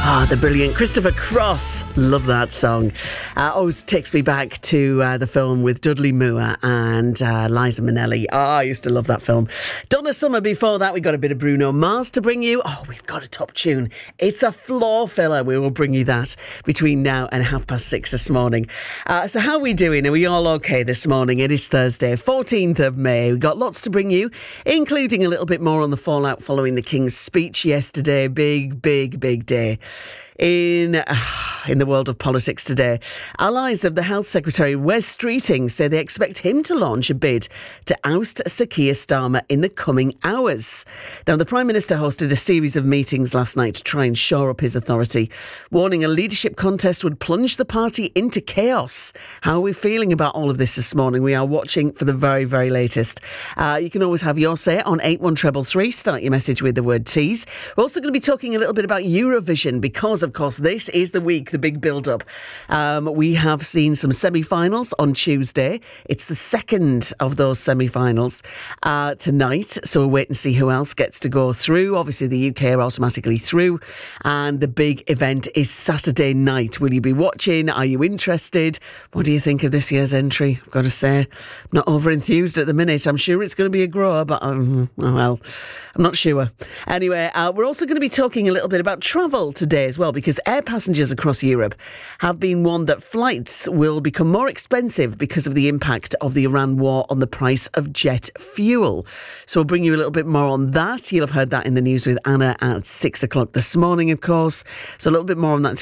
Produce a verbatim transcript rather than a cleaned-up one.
Ah, the brilliant Christopher Cross. Love that song. Uh, always takes me back to uh, the film with Dudley Moore and uh, Liza Minnelli. Ah, I used to love that film. Donna Summer before that. We got a bit of Bruno Mars to bring you. Oh, we've got a top tune. It's a floor filler. We will bring you that between now and half past six this morning. Uh, so how are we doing? Are we all okay this morning? It is Thursday, fourteenth of May. We've got lots to bring you, including a little bit more on the fallout following the King's speech yesterday. Big, big, big day in uh, in the world of politics today. Allies of the Health Secretary Wes Streeting say they expect him to launch a bid to oust Sir Keir Starmer in the coming hours. Now, the Prime Minister hosted a series of meetings last night to try and shore up his authority, warning a leadership contest would plunge the party into chaos. How are we feeling about all of this this morning? We are watching for the very, very latest. Uh, you can always have your say on eight one three three. Start your message with the word tease. We're also going to be talking a little bit about Eurovision because, of course, this is the week, the big build-up. Um, we have seen some semi-finals on Tuesday. It's the second of those semi-finals uh, tonight, so we'll wait and see who else gets to go through. Obviously, the U K are automatically through, and the big event is Saturday night. Will you be watching? Are you interested? What do you think of this year's entry? I've got to say, I'm not over-enthused at the minute. I'm sure it's going to be a grower, but um, oh well, I'm not sure. Anyway, uh, we're also going to be talking a little bit about travel today as well, because air passengers across Europe have been warned that flights will become more expensive because of the impact of the Iran war on the price of jet fuel. So we'll bring you a little bit more on that. You'll have heard that in the news with Anna at six o'clock this morning, of course. So a little bit more on that